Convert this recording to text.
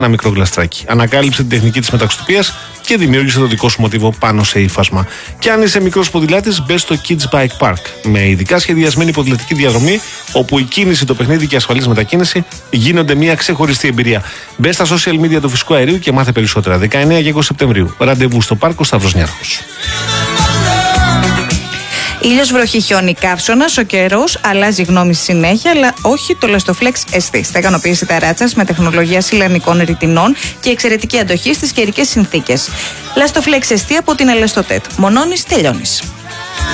ένα μικρό γλαστράκι. Ανακάλυψε την τεχνική της μεταξωτοπίας και δημιούργησε το δικό σου μοτίβο πάνω σε ύφασμα. Και αν είσαι μικρός ποδηλάτης, μπες στο Kids Bike Park. Με ειδικά σχεδιασμένη ποδηλατική διαδρομή, όπου η κίνηση, το παιχνίδι και η ασφαλής μετακίνηση γίνονται μια ξεχωριστή εμπειρία. Μπες στα social media του Φυσικού Αερίου και μάθε περισσότερα. 19 και 20 Σεπτεμβρίου. Ραντεβού στο πάρκο Σταύρος Νιάρχος. Ήλιος, βροχή, χιόνι, καύσωνας. Ο καιρός αλλάζει γνώμη συνέχεια, αλλά όχι το Lastoflex ST. Θα ικανοποιήσει τα ράτσας με τεχνολογία συλλανικών ρητινών και εξαιρετική αντοχή στις καιρικές συνθήκες. Lastoflex ST από την Ελαστοτέτ. Μονώνεις, τελειώνεις.